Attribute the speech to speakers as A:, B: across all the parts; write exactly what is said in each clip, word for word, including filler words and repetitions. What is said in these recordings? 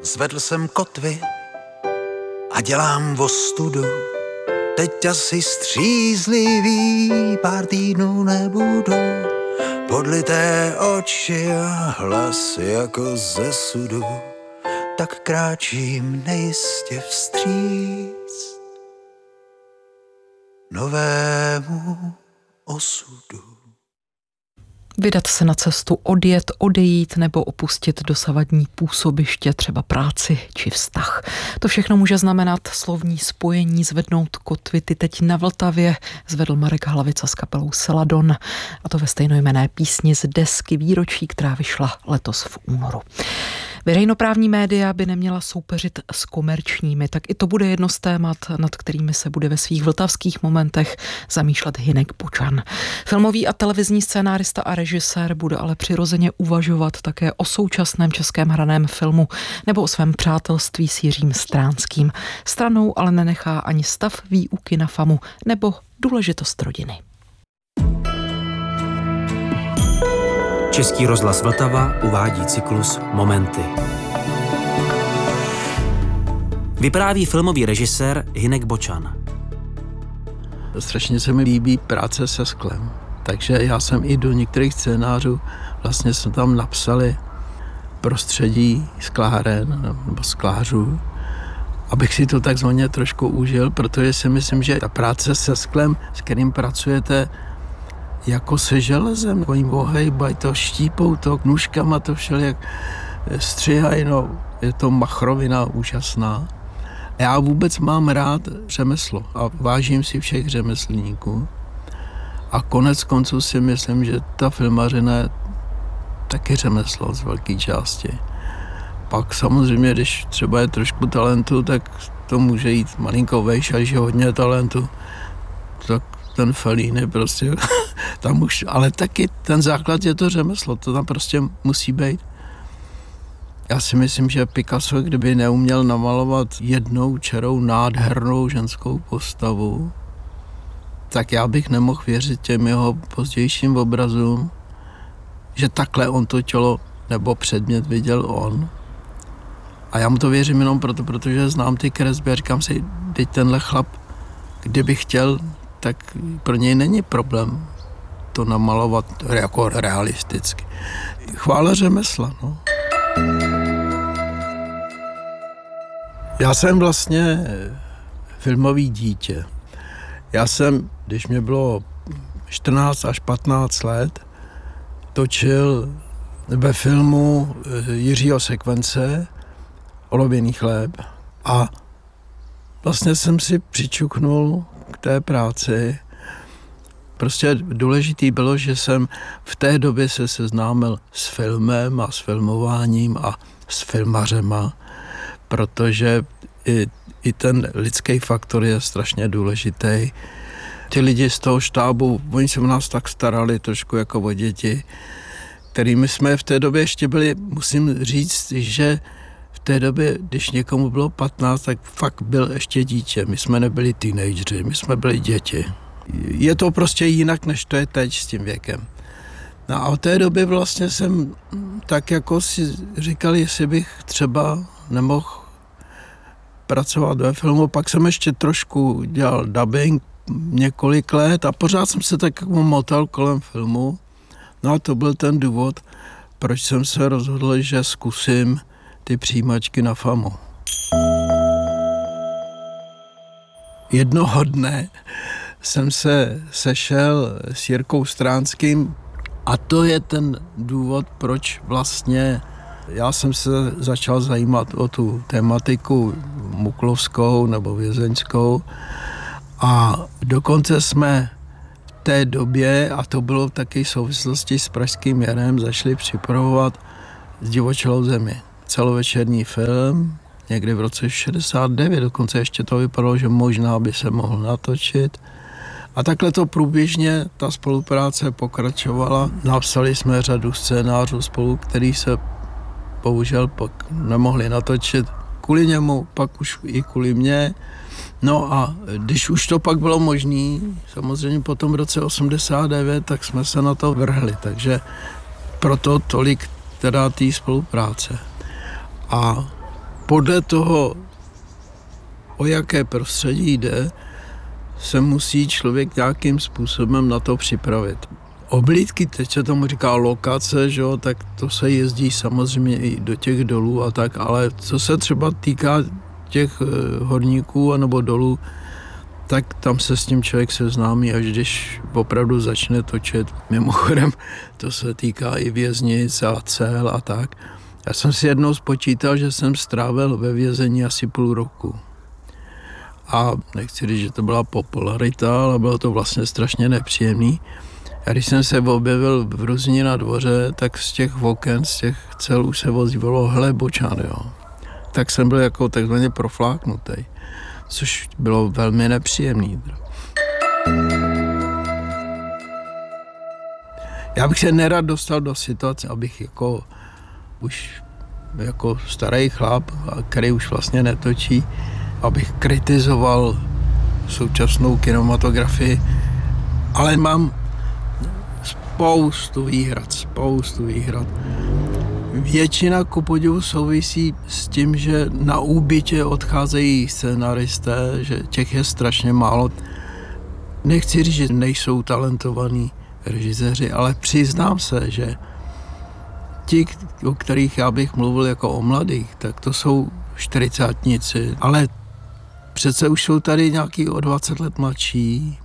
A: Zvedl jsem kotvy a dělám ostudu. Teď asi střízlivý pár týdnů nebudu. Podlité oči a hlas jako ze sudu, tak kráčím nejistě vstříc novému osudu.
B: Vydat se na cestu, odjet, odejít nebo opustit dosavadní působiště, třeba práci či vztah. To všechno může znamenat slovní spojení, zvednout kotvy. Ty teď na Vltavě zvedl Marek Hlavica s kapelou Seladon, a to ve stejnojmenné písni z desky výročí, která vyšla letos v únoru. Veřejnoprávní média by neměla soupeřit s komerčními, tak i to bude jedno z témat, nad kterými se bude ve svých vltavských momentech zamýšlet Hynek Bočan. Filmový a televizní scénárista a režisér bude ale přirozeně uvažovat také o současném českém hraném filmu nebo o svém přátelství s Jiřím Stránským. Stranou ale nenechá ani stav výuky na FAMu nebo důležitost rodiny.
C: Český rozhlas Vltava uvádí cyklus Momenty. Vypráví filmový režisér Hynek Bočan.
D: Strašně se mi líbí práce se sklem, takže já jsem i do některých scénářů, vlastně jsme tam napsali prostředí skláren nebo sklářů, abych si to takzvaně trošku užil, protože si myslím, že ta práce se sklem, s kterým pracujete jako se železem, oni ohejbají to, štípou to, nůžkama to všelijak střihají, no, je to machrovina úžasná. Já vůbec mám rád řemeslo a vážím si všech řemeslníků. A konec konců si myslím, že ta filmařina je taky řemeslo z velké části. Pak samozřejmě, když třeba je trošku talentu, tak to může jít malinko vejš, a když je hodně talentu, tak ten Fellini prostě tam už, ale taky ten základ je to řemeslo, to tam prostě musí být. Já si myslím, že Picasso, kdyby neuměl namalovat jednou čarou nádhernou ženskou postavu, tak já bych nemohl věřit těm jeho pozdějším obrazům, že takhle on to tělo nebo předmět viděl on. A já mu to věřím jenom proto, protože znám ty kresby a říkám si, teď tenhle chlap, kdyby chtěl, tak pro něj není problém to namalovat jako realisticky. Chvála řemesla, no. Já jsem vlastně filmový dítě. Já jsem, když mě bylo čtrnáct až patnáct let, točil ve filmu Jiřího Sekvence Olověný chléb a vlastně jsem si přičuknul k té práci. Prostě důležitý bylo, že jsem v té době se seznámil s filmem a s filmováním a s filmařema, protože i, i ten lidský faktor je strašně důležitý. Ty lidi z toho štábu, oni se o nás tak starali trošku jako o děti, kterými jsme v té době ještě byli, musím říct, že v té době, když někomu bylo patnáct, tak fakt byl ještě dítě. My jsme nebyli teenageři, my jsme byli děti. Je to prostě jinak, než to je teď s tím věkem. No a od té doby vlastně jsem tak jako si říkal, jestli bych třeba nemohl pracovat ve filmu. Pak jsem ještě trošku dělal dubbing několik let a pořád jsem se tak jako motal kolem filmu. No a to byl ten důvod, proč jsem se rozhodl, že zkusím ty přijímačky na FAMu. Jednoho dne jsem se sešel s Jirkou Stránským a to je ten důvod, proč vlastně já jsem se začal zajímat o tu tematiku muklovskou nebo vězeňskou a dokonce jsme v té době, a to bylo taky v souvislosti s Pražským jarem, začali připravovat Zdivočelou zemi. Celovečerní film, někdy v roce šedesát devět, dokonce ještě to vypadalo, že možná by se mohl natočit. A takhle to průběžně, ta spolupráce pokračovala. Napsali jsme řadu scénářů spolu, který se bohužel pak nemohli natočit kvůli němu, pak už i kvůli mně. No a když už to pak bylo možné, samozřejmě po tom roce osmdesát devět, tak jsme se na to vrhli, takže proto tolik teda té spolupráce. A podle toho, o jaké prostředí jde, se musí člověk nějakým způsobem na to připravit. Oblídky, teď se tomu říká lokace, že jo, tak to se jezdí samozřejmě i do těch dolů a tak, ale co se třeba týká těch horníků anebo dolů, tak tam se s tím člověk seznámí, až když opravdu začne točit. Mimochodem, to se týká i věznic a cel a tak. Já jsem si jednou spočítal, že jsem strávil ve vězení asi půl roku. A nechci říct, že to byla popularita, ale bylo to vlastně strašně nepříjemný. A když jsem se objevil v Ruzině na dvoře, tak z těch oken, z těch cel už se ozývalo hele Bočan, jo. Tak jsem byl jako takzvaně profláknutý, což bylo velmi nepříjemný. Já bych se nerad dostal do situace, abych jako už jako starý chlap, který už vlastně netočí, abych kritizoval současnou kinematografii, ale mám spoustu výhrad, spoustu výhrad. Většina ku podivu souvisí s tím, že na úbytě odcházejí scenaristé, že těch je strašně málo. Nechci říct, že nejsou talentovaní režiséři, ale přiznám se, že ti, o kterých já bych mluvil jako o mladých, tak to jsou čtyřicátníci, ale přece už jsou tady nějaký o dvacet let mladší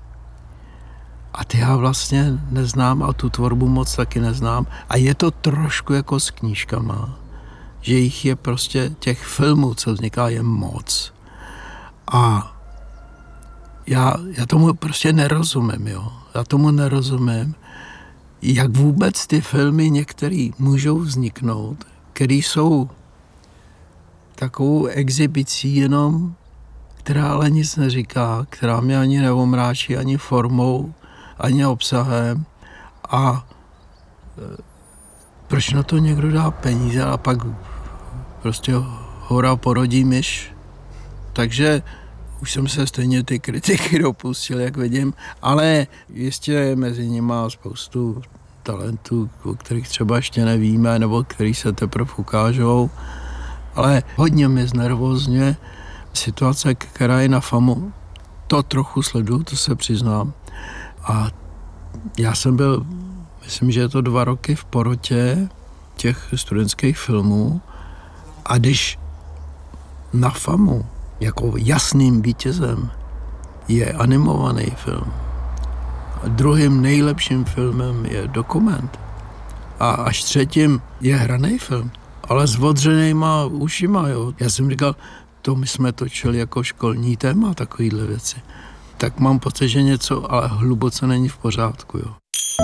D: a ty já vlastně neznám a tu tvorbu moc taky neznám a je to trošku jako s knížkama, že jich je prostě těch filmů, co vzniká, je moc a já, já tomu prostě nerozumím, jo, já tomu nerozumím, jak vůbec ty filmy některý můžou vzniknout, který jsou takovou exibicí jenom, která ale nic neříká, která mě ani neomráčí ani formou, ani obsahem a e, proč na to někdo dá peníze a pak prostě hora porodí myš. Takže už jsem se stejně ty kritiky dopustil, jak vidím, ale jistě je mezi nimi spoustu talentů, o kterých třeba ještě nevíme, nebo který se teprve ukážou, ale hodně mě znervózňuje situace, která je na FAMu. To trochu sleduju, to se přiznám. A já jsem byl, myslím, že je to dva roky v porotě těch studentských filmů a když na FAMu jako jasným vítězem je animovaný film, a druhým nejlepším filmem je dokument a až třetím je hraný film, ale s odřenýma ušima, jo. Já jsem říkal, to my jsme točili jako školní téma, takovýhle věci. Tak mám pocit, že něco ale hluboce není v pořádku, jo.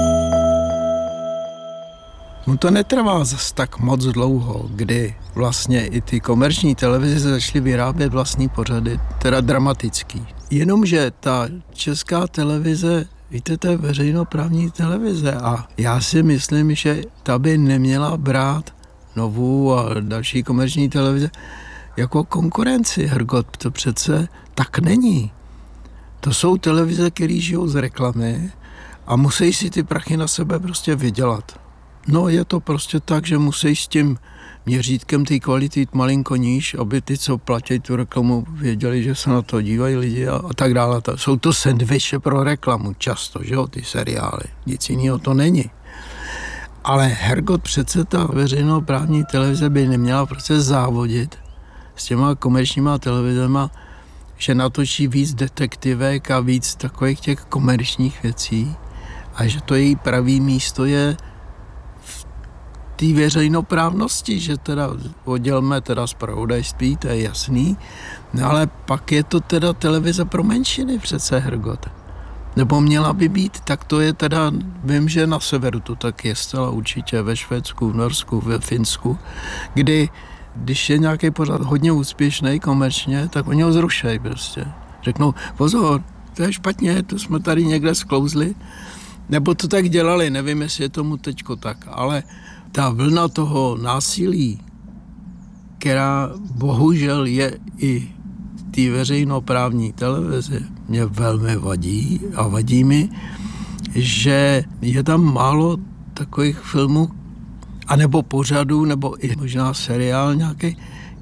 D: No to netrvá zas tak moc dlouho, kdy vlastně i ty komerční televize začaly vyrábět vlastní pořady, teda dramatický. Jenomže ta česká televize, víte, to je veřejnoprávní televize a já si myslím, že ta by neměla brát Novou a další komerční televize jako konkurenci. Hergot, to přece tak není. To jsou televize, které žijou z reklamy a musí si ty prachy na sebe prostě vydělat. No je to prostě tak, že musí s tím měřítkem té kvality jít malinko níž, aby ty, co platí tu reklamu, věděli, že se na to dívají lidi a, a tak dále. Jsou to sendviče pro reklamu často, že jo, ty seriály. Nic jiného to není. Ale hergot, přece ta veřejnoprávní televize by neměla prostě závodit s těma komerčníma televizema, že natočí víc detektivek a víc takových těch komerčních věcí a že to její pravý místo je v té veřejnoprávnosti, že teda oddělme teda zpravodajství, to je jasný, no ale pak je to teda televize pro menšiny přece hergot. Nebo měla by být, tak to je teda, vím, že na severu to tak je zcela určitě, ve Švédsku, v Norsku, ve Finsku, kdy když je nějaký pořad hodně úspěšný komerčně, tak oni ho zrušejí prostě. Řeknou, pozor, to je špatně, to jsme tady někde sklouzli. Nebo to tak dělali, nevím, jestli je tomu teďko tak, ale ta vlna toho násilí, která bohužel je i v té veřejnoprávní televizi, mě velmi vadí a vadí mi, že je tam málo takových filmů, anebo pořadů, nebo i možná seriál nějaký,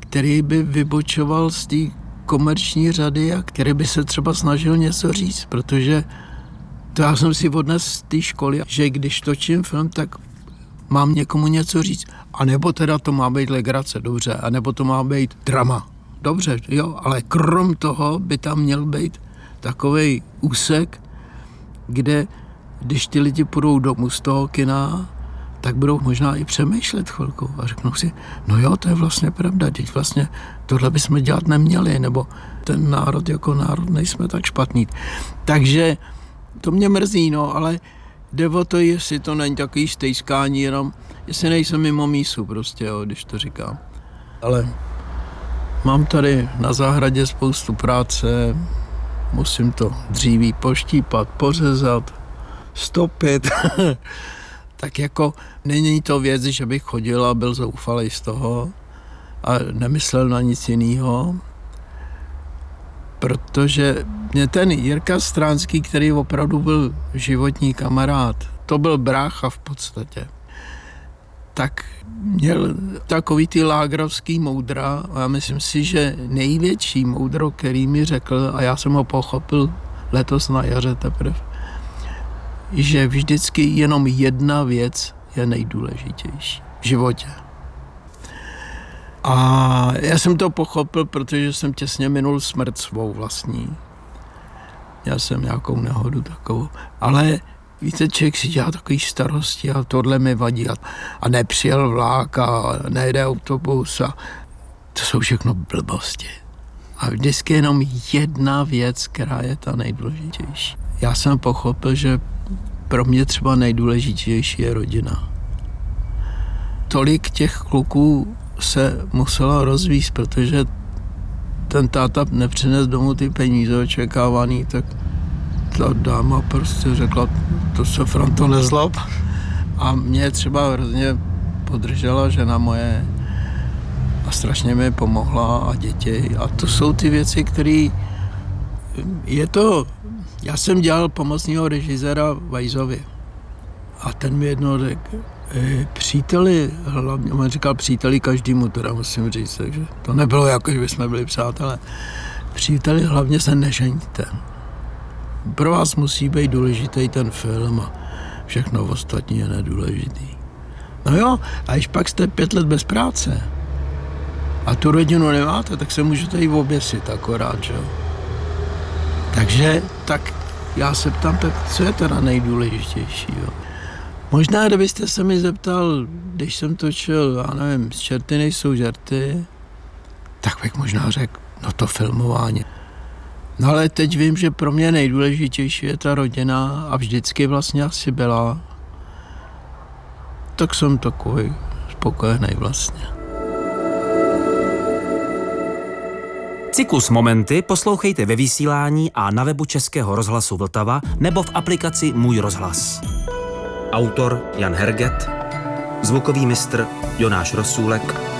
D: který by vybočoval z té komerční řady a který by se třeba snažil něco říct, protože to já jsem si odnes z té školy, že když točím film, tak mám někomu něco říct. A nebo teda to má být legrace, dobře, a nebo to má být drama. Dobře, jo, ale krom toho by tam měl být takovej úsek, kde když ty lidi půjdou domů z toho kina, tak budou možná i přemýšlet chvilku a řeknou si, no jo, to je vlastně pravda, teď vlastně tohle bychom dělat neměli, nebo ten národ jako národ nejsme tak špatný. Takže to mě mrzí, no, ale jde o to, jestli to není takový stejskání, jenom jestli nejsem mimo mísu prostě, jo, když to říkám. Ale mám tady na zahradě spoustu práce, musím to dříví poštípat, pořezat, stopit. Tak jako není to věc, že bych chodil a byl zoufalý z toho a nemyslel na nic jiného, protože mě ten Jirka Stránský, který opravdu byl životní kamarád, to byl brácha v podstatě, tak měl takový ty lágrovský moudra a já myslím si, že největší moudro, který mi řekl, a já jsem ho pochopil letos na jaře teprve, že vždycky jenom jedna věc je nejdůležitější v životě. A já jsem to pochopil, protože jsem těsně minul smrt svou vlastní. Já jsem nějakou nehodu takovou. Ale víte, člověk si dělá takový starosti a tohle mi vadí. A nepřijel vlák a nejde autobus a to jsou všechno blbosti. A vždycky jenom jedna věc, která je ta nejdůležitější. Já jsem pochopil, že pro mě třeba nejdůležitější je rodina. Tolik těch kluků se muselo rozvízt, protože ten táta nepřines domů ty peníze očekávaný, tak ta dáma prostě řekla, to se Franto nezlob. A mě třeba hrozně podržela žena moje a strašně mi pomohla a děti. A to jsou ty věci, které je to. Já jsem dělal pomocného režiséra Vajzovi a ten mi jednou řekl, příteli, hlavně, on říkal příteli každému, teda musím říct, takže to nebylo jako, že bychom byli přátelé. Příteli, hlavně se nežeňte. Pro vás musí být důležitý ten film a všechno ostatní je nedůležitý. No jo, a když pak jste pět let bez práce a tu rodinu nemáte, tak se můžete jí oběsit akorát, že jo. Takže tak já se ptám, tak co je teda nejdůležitější, jo? Možná, kdybyste se mi zeptal, když jsem točil, já nevím, z Čerty nejsou žerty, tak bych možná řekl, no to filmování. No ale teď vím, že pro mě nejdůležitější je ta rodina a vždycky vlastně asi byla. Tak jsem takový spokojený vlastně.
C: Cyklus Momenty poslouchejte ve vysílání a na webu Českého rozhlasu Vltava nebo v aplikaci Můj rozhlas. Autor Jan Herget, zvukový mistr Jonáš Rosůlek,